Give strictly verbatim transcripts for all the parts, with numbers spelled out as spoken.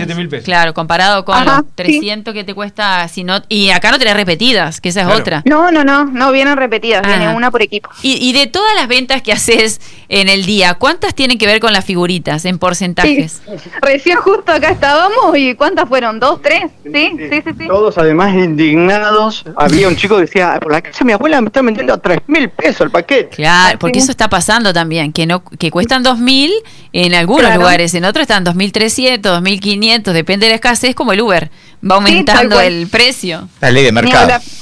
siete mil pesos. Claro, comparado con Ajá, los trescientos sí. que te cuesta, si no, y acá no tenés repetidas, que esa es Claro. otra. No, no, no, no vienen repetidas, Ajá. viene una por equipo. Y, y de todas las ventas que haces en el día, ¿cuántas tienen que ver con las figuritas en porcentajes? Sí. Recién justo acá estábamos y ¿cuántas fueron? ¿Dos, tres? Sí, sí, sí, sí. Todos además indignados. Había un chico que decía, por la casa de mi abuela me están vendiendo a tres mil pesos el paquete. Claro, porque Sí. eso está pasando también, que no que cuestan dos mil en algunos Claro. lugares, en otros están dos mil trescientos, dos mil quinientos, depende de la escasez, como el Uber, va aumentando cual. el precio, La ley de Ni mercado. hablar.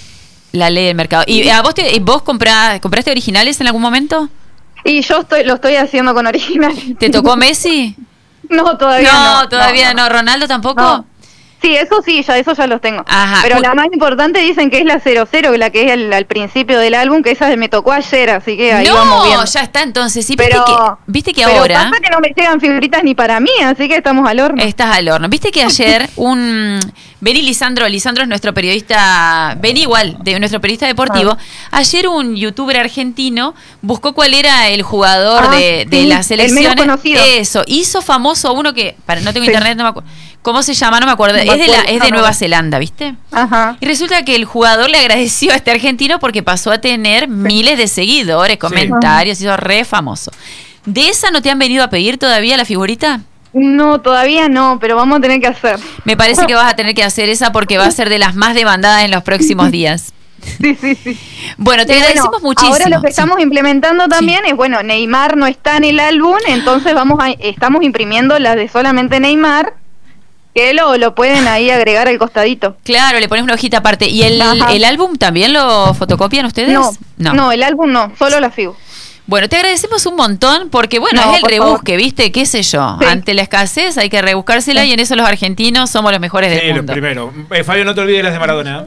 la ley del mercado. ¿Y a vos te, vos comprá, compraste originales en algún momento? Y yo estoy, lo estoy haciendo con original. ¿Te tocó Messi? No, todavía no. No, todavía no. ¿Ronaldo tampoco? No. Sí, eso sí, ya eso ya los tengo. Ajá. Pero Ju- la más importante dicen que es la cero cero, la que es el, al principio del álbum, que esa me tocó ayer, así que ahí vamos No, viendo. ya está entonces. Sí, viste Pero, que, viste que pero ahora pasa que no me llegan figuritas ni para mí, así que estamos al horno. estás al horno. Viste que ayer un... Vení Lisandro, Lisandro es nuestro periodista, vení igual, de nuestro periodista deportivo. Ayer un youtuber argentino buscó cuál era el jugador Ah, de, de sí, las el menos selecciones. conocido. Eso, hizo famoso uno que, para no tengo Sí. internet, no me acuerdo. ¿Cómo se llama? No me acuerdo. No me es de la, acuerdo, es no, de no. Nueva Zelanda, ¿viste? Ajá. Y resulta que el jugador le agradeció a este argentino porque pasó a tener miles de seguidores, comentarios, hizo re famoso. ¿De esa no te han venido a pedir todavía la figurita? No, todavía no, pero vamos a tener que hacer. Me parece que vas a tener que hacer esa porque va a ser de las más demandadas en los próximos días. Sí, sí, sí. Bueno, te Y bueno, agradecemos muchísimo. Ahora lo que Sí. estamos implementando también es, bueno, Neymar no está en el álbum, entonces vamos a, estamos imprimiendo las de solamente Neymar, que lo, lo pueden ahí agregar al costadito. Claro, le pones una hojita aparte. ¿Y el, Ajá. el álbum también lo fotocopian ustedes? No, no, el álbum no, solo la figu. Bueno, te agradecemos un montón porque, bueno, No, es el por rebusque, favor. ¿viste? ¿Qué sé yo? Sí. Ante la escasez hay que rebuscársela Sí. y en eso los argentinos somos los mejores Sí, del lo mundo. primero. Eh, Fabio, no te olvides las de Maradona.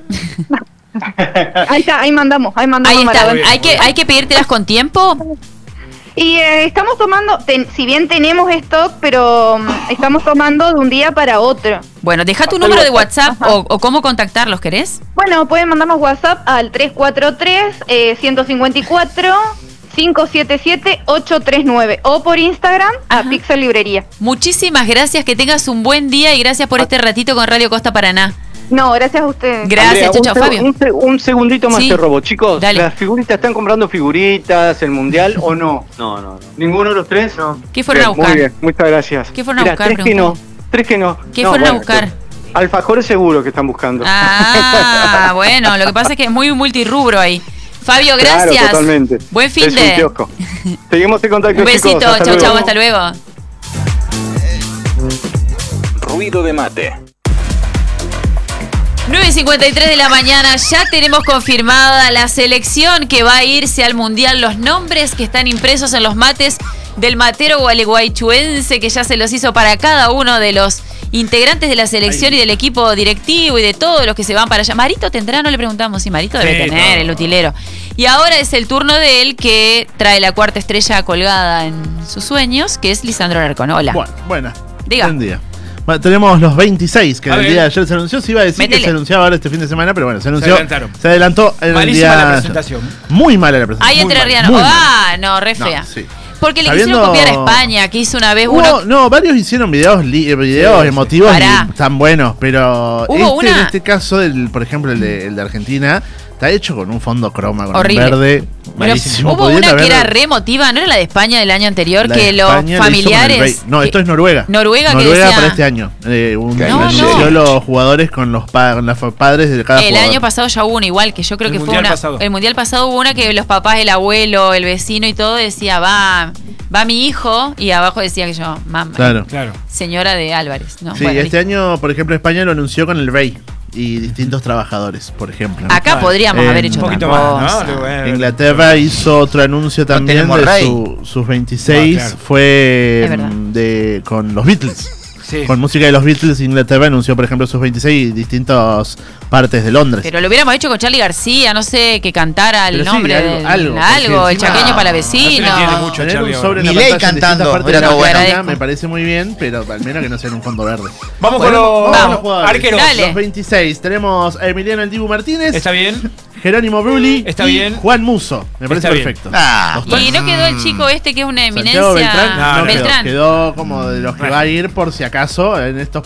Ahí está, ahí mandamos, ahí mandamos. Ahí está. Maradona. Muy bien, Hay que, hay que pedírtelas con tiempo. Y eh, estamos tomando, ten- si bien tenemos stock, pero mm, estamos tomando de un día para otro. Bueno, deja tu número de WhatsApp o, o cómo contactarlos, ¿querés? Bueno, pueden mandarnos WhatsApp al tres cuatro tres, uno cinco cuatro, cinco siete siete, ocho tres nueve o por Instagram a Ajá. Pixel Librería. Muchísimas gracias, que tengas un buen día y gracias por este ratito con Radio Costa Paraná. No, gracias a ustedes. Gracias, Andrea, chau, un chau, seg- Fabio. Un, se- un segundito más Sí. te robo. Chicos, Dale. ¿las figuritas están comprando figuritas, el mundial o no? No, no, no. ¿Ninguno de los tres? No. ¿Qué fueron a buscar? Muy bien, muchas gracias. ¿Qué fueron a Mirá, buscar, Tres que no, tres que no. ¿Qué No, fueron a bueno, buscar? Alfajores seguro que están buscando. Ah, bueno, lo que pasa es que es muy multirrubro ahí. Fabio, Claro, gracias. totalmente. Buen fin Es un de. kiosco. Seguimos en contacto, Un besito, chicos. Hasta chau, luego. chau, hasta luego. Ruido de mate. nueve cincuenta y tres de la mañana, ya tenemos confirmada la selección que va a irse al Mundial. Los nombres que están impresos en los mates del matero gualeguaychuense, que ya se los hizo para cada uno de los integrantes de la selección y del equipo directivo y de todos los que se van para allá. ¿Marito tendrá? No le preguntamos si Marito debe Sí, tener, no. el utilero. Y ahora es el turno de él, que trae la cuarta estrella colgada en sus sueños, que es Lisandro Alarcón. Hola. Bueno, buena. Diga. Buen día. Bueno, tenemos los veintiséis, que A el ver. día de ayer se anunció. Se iba a decir Métele. que se anunciaba ahora este fin de semana, pero bueno, se anunció. adelantaron. Se adelantó en el Malísima día. la presentación. Muy mala la presentación. Hay muy entrerriano. mala, muy Ah, no, re mala. fea. No, sí. Porque le Sabiendo- quisieron copiar a España, que hizo una vez Hubo- uno. no, varios hicieron videos, li- eh, videos Sí, sí. emotivos Pará. y tan buenos, pero Hubo este, una- en este caso, el, por ejemplo, el de, el de Argentina, está hecho con un fondo croma, con Horrible. un verde Bueno, malísimo. hubo pudiendo una que haber- era re emotiva, ¿no era la de España del año anterior? la Que de los España la hizo con el familiares. Rey. No, esto que- es Noruega. Noruega que Noruega decía- para este año. Eh, un, No, anunció no. los jugadores con los, pa- con los padres de cada El jugador. año pasado ya hubo una igual, que yo creo El que fue mundial una. pasado. El mundial pasado hubo una que los papás, el abuelo, el vecino y todo decía, va, va mi hijo, y abajo decía que yo, mamá, Claro. Claro. señora de Álvarez. ¿no? Sí, Bueno, este listo. año, por ejemplo, España lo anunció con el Rey y distintos trabajadores, por ejemplo. ¿no? Acá Claro. podríamos Eh, haber hecho Un otra poquito cosa. más, ¿no? Bueno. Inglaterra hizo otro anuncio también tenemos de rey. su- sus veintiséis, Ah, claro. fue Es verdad. mm, de con los Beatles. Sí. Con música de los Beatles, Inglaterra anunció, por ejemplo, sus veintiséis y distintas partes de Londres. Pero lo hubiéramos hecho con Charlie García, no sé, que cantara el Pero sí, nombre algo- del- algo, porque algo, el encima- chaqueño para No se le vecino. entiende mucho. Tener un Charlie sobre en la Milei pantalla en distintas cantando, partes hubiera de estado la bueno. Argentina me parece muy bien, pero al menos que no sea en un fondo verde. Vamos Bueno, con los vamos. jugadores. arqueros. Dale. Los veintiséis, tenemos a Emiliano El Dibu Martínez, ¿Está bien? Jerónimo Brulli Está y bien. Juan Muso. Me parece Está bien. perfecto. Ah, Los Y no quedó el chico este que es una eminencia. Santiago Beltrán, No, no no quedó. Beltrán. Quedó como de los que Bueno. va a ir por si acaso en estos